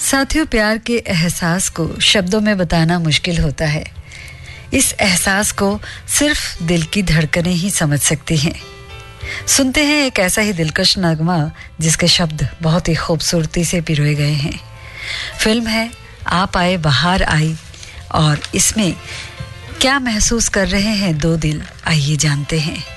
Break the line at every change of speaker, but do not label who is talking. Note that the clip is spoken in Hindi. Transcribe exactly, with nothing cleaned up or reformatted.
साथियों, प्यार के एहसास को शब्दों में बताना मुश्किल होता है। इस एहसास को सिर्फ दिल की धड़कनें ही समझ सकती हैं। सुनते हैं एक ऐसा ही दिलकश नगमा जिसके शब्द बहुत ही खूबसूरती से पिरोए गए हैं। फिल्म है आप आए बहार आई, और इसमें क्या महसूस कर रहे हैं दो दिल, आइए जानते हैं।